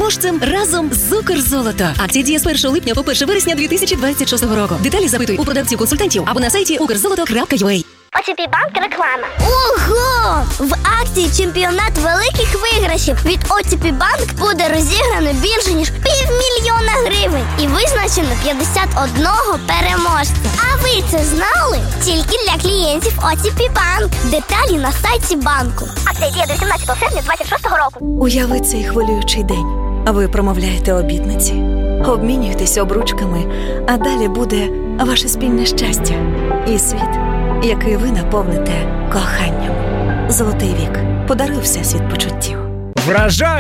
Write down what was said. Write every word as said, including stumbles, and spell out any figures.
переможцем разом з Укрзолото. Акція діє з першого липня по перше вересня дві тисячі двадцять шостого року. Деталі запитуй у продавців-консультантів або на сайті укрзолото крапка ю а. о те пі Банк реклама. Ого! В акції «Чемпіонат великих виграшів» від о те пі Банк буде розіграно більше, ніж півмільйона гривень і визначено п'ятдесят одного переможця. А ви це знали? Тільки для клієнтів о те пі Банк. Деталі на сайті банку. Акція діє до сімнадцятого серпня двадцять шостого року. Уяви цей хвилюючий день. Ви промовляєте обітниці, обмінюєтесь обручками, а далі буде ваше спільне щастя і світ, який ви наповните коханням. Золотий вік. Подаруй Всесвіт почуттів. Вражай!